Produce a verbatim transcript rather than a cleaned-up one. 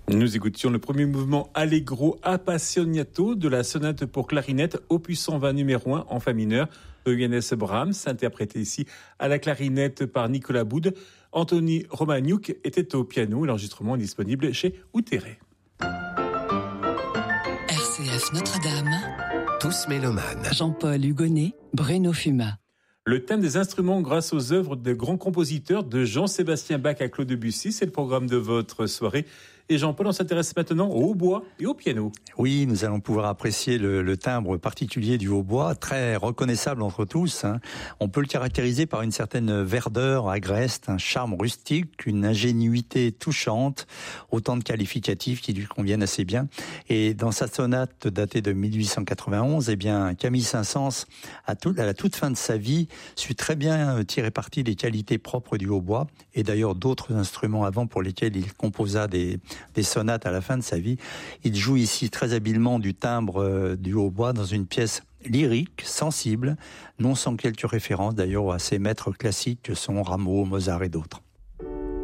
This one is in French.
Nous écoutions le premier mouvement Allegro Appassionato de la sonate pour clarinette opus cent vingt numéro un en fa mineur de Johannes Brahms, interprété ici à la clarinette par Nicolas Boud. Anthony Romagnouk était au piano. L'enregistrement est disponible chez Outeré. R C F Notre-Dame. Tous mélomanes. Jean-Paul Hugonnet, Bruno Fuma. Le thème des instruments grâce aux œuvres de grands compositeurs de Jean-Sébastien Bach à Claude Debussy, c'est le programme de votre soirée. Et Jean-Paul, on s'intéresse maintenant au hautbois et au piano. Oui, nous allons pouvoir apprécier le, le timbre particulier du hautbois, très reconnaissable entre tous. Hein. On peut le caractériser par une certaine verdeur agreste, un charme rustique, une ingénuité touchante, autant de qualificatifs qui lui conviennent assez bien. Et dans sa sonate datée de mille huit cent quatre-vingt-onze, eh bien, Camille Saint-Saëns, à, tout, à la toute fin de sa vie, sut très bien tirer parti des qualités propres du hautbois, et d'ailleurs d'autres instruments avant pour lesquels il composa des des sonates à la fin de sa vie. Il joue ici très habilement du timbre euh, du hautbois dans une pièce lyrique, sensible, non sans quelques références d'ailleurs à ses maîtres classiques que sont Rameau, Mozart et d'autres.